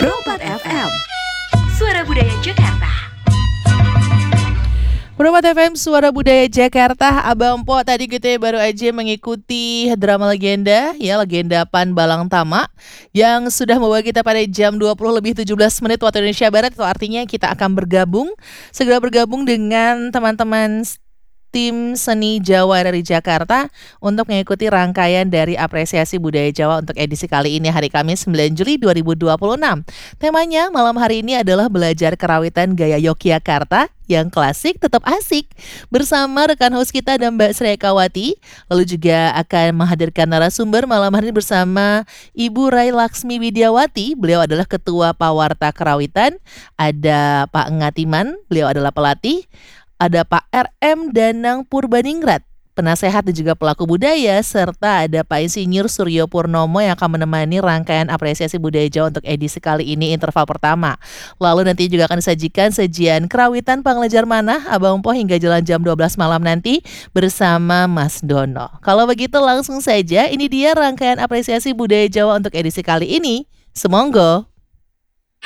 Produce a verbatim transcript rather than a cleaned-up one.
Pro empat F M, Suara Budaya Jakarta. Pro empat F M Suara Budaya Jakarta. Abang Po, tadi kita baru aja mengikuti drama legenda, ya legenda Pan Balang Tama, yang sudah membawa kita pada jam dua puluh lebih tujuh belas menit waktu Indonesia Barat. Itu artinya kita akan bergabung, segera bergabung dengan teman-teman tim seni Jawa dari Jakarta untuk mengikuti rangkaian dari apresiasi budaya Jawa untuk edisi kali ini, hari Kamis sembilan Juli dua ribu dua puluh enam. Temanya malam hari ini adalah belajar kerawitan gaya Yogyakarta yang klasik tetap asik, bersama rekan host kita dan Mbak Srekawati. Lalu juga akan menghadirkan narasumber malam hari ini bersama Ibu Rai Laksmi Widiawati. Beliau adalah Ketua Pawarta Kerawitan. Ada Pak Ngatiman, beliau adalah pelatih. Ada Pak R M Danang Purbaningrat, penasehat dan juga pelaku budaya, serta ada Pak Insinyur Suryo Purnomo yang akan menemani rangkaian apresiasi budaya Jawa untuk edisi kali ini, interval pertama. Lalu nanti juga akan disajikan sajian kerawitan Panglejar Manah, Abang Po, hingga jalan jam dua belas malam nanti bersama Mas Dono. Kalau begitu langsung saja, ini dia rangkaian apresiasi budaya Jawa untuk edisi kali ini. Semonggo.